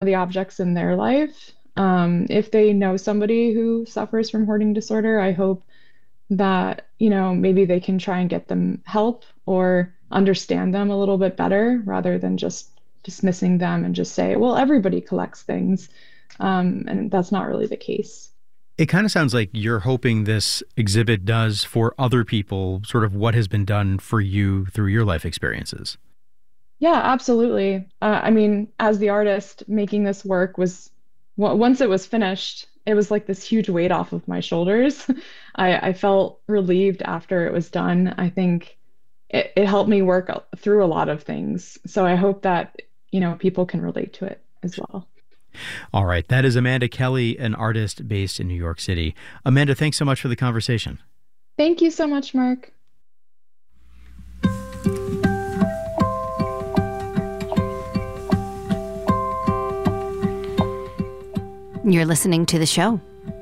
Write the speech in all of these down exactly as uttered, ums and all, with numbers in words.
the objects in their life. Um, if they know somebody who suffers from hoarding disorder, I hope that, you know, maybe they can try and get them help or understand them a little bit better rather than just dismissing them and just say, well, everybody collects things. Um, and that's not really the case. It kind of sounds like you're hoping this exhibit does for other people sort of what has been done for you through your life experiences. Yeah, absolutely. Uh, I mean, as the artist, making this work was, w once it was finished, it was like this huge weight off of my shoulders. I, I felt relieved after it was done. I think it, it helped me work a- through a lot of things. So I hope that, you know, people can relate to it as well. All right. That is Amanda Kelly, an artist based in New York City. Amanda, thanks so much for the conversation. Thank you so much, Mark. You're listening to the show.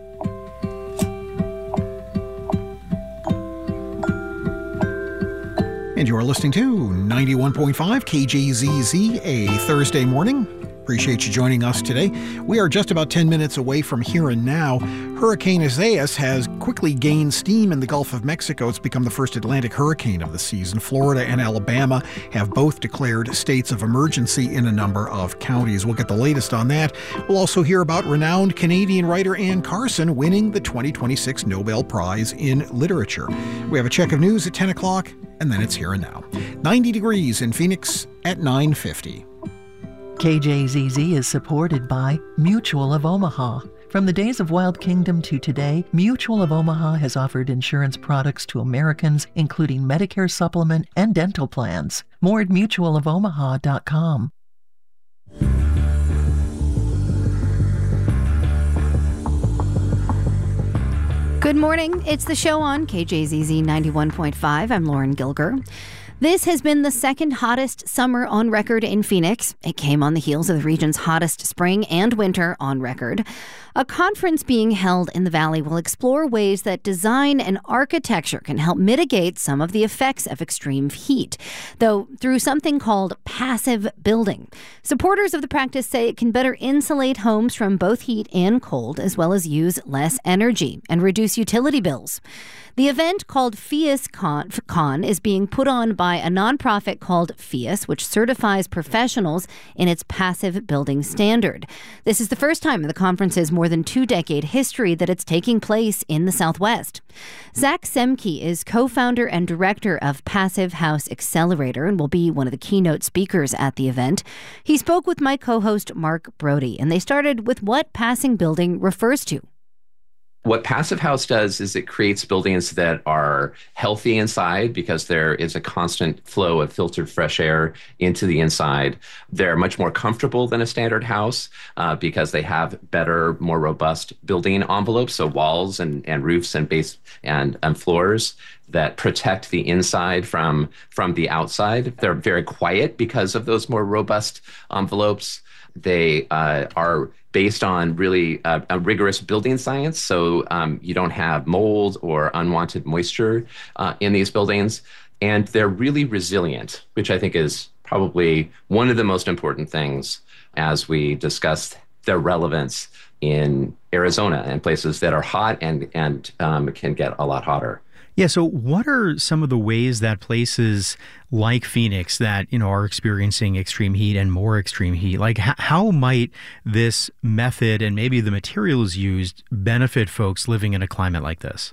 And you're listening to ninety-one point five K J Z Z, a Thursday morning. Appreciate you joining us today. We are just about ten minutes away from here and now. Hurricane Isaias has quickly gained steam in the Gulf of Mexico. It's become the first Atlantic hurricane of the season. Florida and Alabama have both declared states of emergency in a number of counties. We'll get the latest on that. We'll also hear about renowned Canadian writer Anne Carson winning the twenty twenty-six Nobel Prize in Literature. We have a check of news at ten o'clock, and then it's here and now. ninety degrees in Phoenix at nine fifty. K J Z Z is supported by Mutual of Omaha. From the days of Wild Kingdom to today, Mutual of Omaha has offered insurance products to Americans, including Medicare supplement and dental plans. More at mutual of omaha dot com. Good morning. It's the show on K J Z Z ninety-one point five. I'm Lauren Gilger. This has been the second hottest summer on record in Phoenix. It came on the heels of the region's hottest spring and winter on record. A conference being held in the Valley will explore ways that design and architecture can help mitigate some of the effects of extreme heat, though through something called passive building. Supporters of the practice say it can better insulate homes from both heat and cold, as well as use less energy and reduce utility bills. The event, called FIAS Con, Con, is being put on by a nonprofit called FIAS, which certifies professionals in its passive building standard. This is the first time in the conference's more than two-decade history that it's taking place in the Southwest. Zach Semke is co-founder and director of Passive House Accelerator and will be one of the keynote speakers at the event. He spoke with my co-host Mark Brody, and they started with what passing building refers to. What Passive House does is it creates buildings that are healthy inside because there is a constant flow of filtered fresh air into the inside. They're much more comfortable than a standard house uh, because they have better, more robust building envelopes, so walls and, and roofs and base and, and floors that protect the inside from, from the outside. They're very quiet because of those more robust envelopes. They uh, are based on really uh, a rigorous building science, so um, you don't have mold or unwanted moisture uh, in these buildings. And they're really resilient, which I think is probably one of the most important things as we discuss their relevance in Arizona and places that are hot and, and um, can get a lot hotter. Yeah, so what are some of the ways that places like Phoenix that, you know, are experiencing extreme heat and more extreme heat, like h- how might this method and maybe the materials used benefit folks living in a climate like this?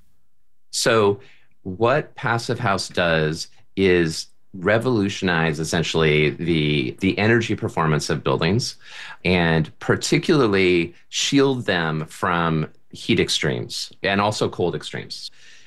So what Passive House does is revolutionize essentially the the energy performance of buildings and particularly shield them from heat extremes and also cold extremes.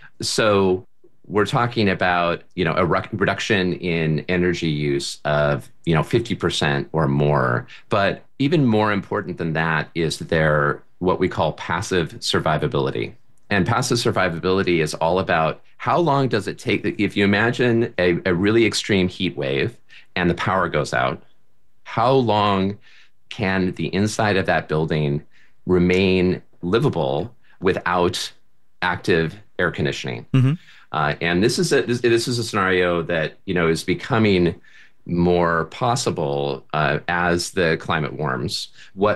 So we're talking about, you know, a re- reduction in energy use of, you know, fifty percent or more. But even more important than that is their what we call passive survivability. And passive survivability is all about how long does it take, if you imagine a, a really extreme heat wave and the power goes out, how long can the inside of that building remain livable without active air conditioning? Mm-hmm. Uh, and this is a this, this is a scenario that, you know, is becoming more possible uh, as the climate warms. What